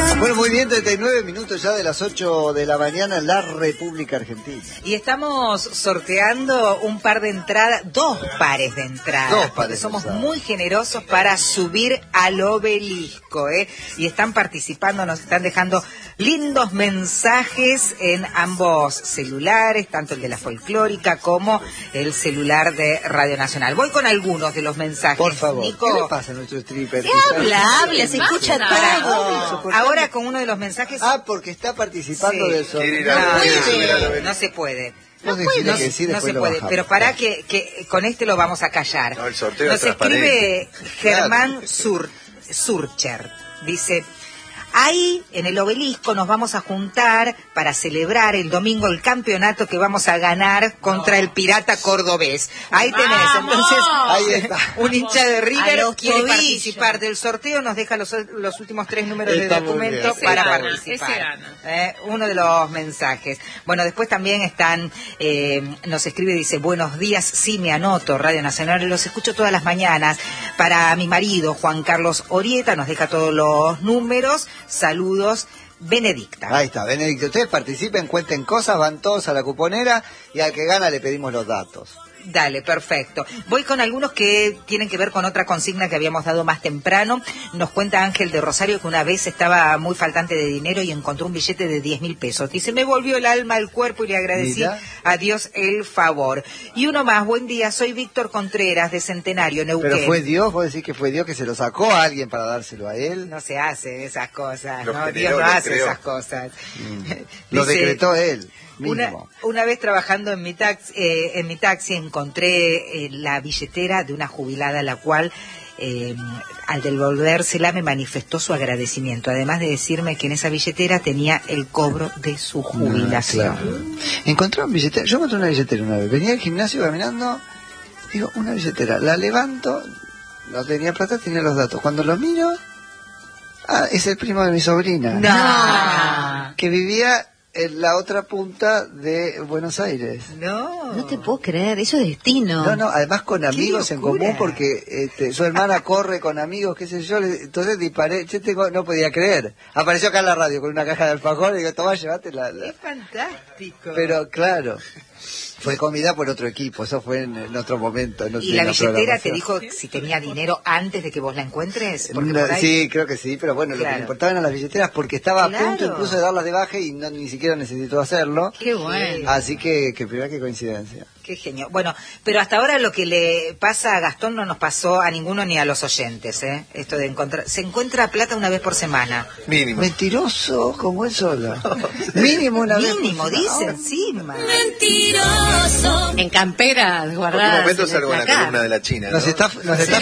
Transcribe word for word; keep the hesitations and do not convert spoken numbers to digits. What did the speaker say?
Bueno, muy bien, treinta y nueve minutos ya de las ocho de la mañana en la República Argentina. Y estamos sorteando un par de entradas, dos pares de entradas. Dos pares porque de somos entradas. muy generosos para subir al obelisco, ¿eh? Y están participando, nos están dejando lindos mensajes en ambos celulares, tanto el de la folclórica como el celular de Radio Nacional. Voy con algunos de los mensajes. Por favor, Nico, ¿qué le pasa a nuestro stripper? Habla, habla, se escucha todo. ahora con uno de los mensajes... Ah, porque está participando Sí. del sorteo. No, Ah, no, no se puede. Vos No, decile no, que sí, no después se lo puede, bajamos. pero para que, que con este lo vamos a callar. No, el sorteo Nos es transparente. escribe Germán Sur, Surcher, dice... Ahí, en el obelisco, nos vamos a juntar para celebrar el domingo el campeonato que vamos a ganar contra el Pirata Cordobés. Ahí tenés, ¡Vamos! entonces, Ahí está. un hincha de A River los quiere tobillos. participar del sorteo, nos deja los, los últimos tres números Está de muy documento bien. para Ese gana, participar. ese gana. Eh, uno de los mensajes. Bueno, después también están, eh, nos escribe, dice, buenos días, sí me anoto, Radio Nacional, los escucho todas las mañanas. Para mi marido, Juan Carlos Orieta, nos deja todos los números, saludos, Benedicta. Ahí está, Benedicto. Ustedes participen, cuenten cosas, van todos a la cuponera y al que gana le pedimos los datos. Dale, perfecto. Voy con algunos que tienen que ver con otra consigna que habíamos dado más temprano. Nos cuenta Ángel de Rosario que una vez estaba muy faltante de dinero y encontró un billete de diez mil pesos. Dice, me volvió el alma al cuerpo y le agradecí Mira. a Dios el favor. Y uno más, buen día, soy Víctor Contreras de Centenario, Neuquén. Pero fue Dios, vos decís que fue Dios que se lo sacó a alguien para dárselo a él. No se hacen esas cosas, Lo ¿no? generó, Dios no lo hace creó. esas cosas. Lo Dice, decretó él Una, mismo. una vez trabajando en mi taxi, eh, en mi taxi encontré eh, la billetera de una jubilada, la cual eh, al devolvérsela me manifestó su agradecimiento, además de decirme que en esa billetera tenía el cobro de su jubilación. Ah, claro. Encontré un billetera, yo encontré una billetera una vez, venía al gimnasio caminando, digo, una billetera, la levanto, no tenía plata, tenía los datos, cuando lo miro, ah, es el primo de mi sobrina, No, que vivía en la otra punta de Buenos Aires. no, No te puedo creer, eso es destino. No, no, además con amigos en locura! común, porque este, su hermana corre con amigos, qué sé yo, le- entonces disparé, yo tengo, no podía creer. Apareció acá en la radio con una caja de alfajor y digo, toma, llévate la... la- Es fantástico. Pero claro, fue comida por otro equipo, eso fue en, en otro momento. No sé, ¿Y la en billetera te programación. dijo si tenía dinero antes de que vos la encuentres? Porque No, por ahí- Sí, creo que sí, pero bueno, lo que Claro. le importaban eran las billeteras porque estaba Claro. a punto incluso de darlas de baja y no, ni siquiera necesitó hacerlo. Qué bueno. Así que, que primera que coincidencia. Qué genio. Bueno, pero hasta ahora lo que le pasa a Gastón no nos pasó a ninguno ni a los oyentes, ¿eh? Esto de encontrar... Se encuentra plata una vez por semana. Mínimo. Mentiroso como él solo. Mínimo una vez. Mínimo, por dice semana. encima. En campera, En guardadas. cualquier momento en el salgo en la placar. columna de la China, ¿no? Nos está, nos está